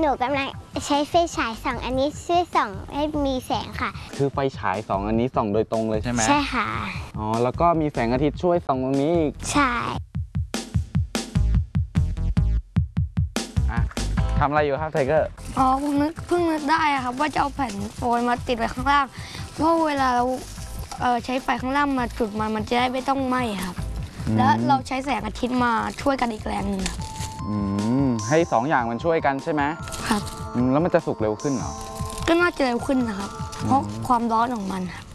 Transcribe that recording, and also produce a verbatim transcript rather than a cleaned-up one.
นูกำลังใช้ไฟฉายส่องอันนี้ช่วยส่องให้มีแสงค่ะคือไฟฉายสองอันนี้ส่องโดยตรงเลยใช่ไหมใช่ค่ะอ๋อแล้วก็มีแสงอาทิตย์ช่วยส่องตรงนี้อีกใช่อะทำอะไรอยู่ครับไทเกอร์อ๋อผมนึกเพิ่งนึกได้ครับว่าจะเอาแผ่นโฟมมาติดไว้ข้างล่างเพราะเวลาเราเใช้ไฟข้างล่างมาจุดมันมันจะได้ไม่ต้องไหม้ครับแล้วเราใช้แสงอาทิตย์มาช่วยกันอีกแรงหนึ่งครับอืมให้สองอย่างมันช่วยกันใช่ไหมครับแล้วมันจะสุกเร็วขึ้นเหรอก็น่าจะเร็วขึ้นนะครับเพราะความร้อนของมันครับ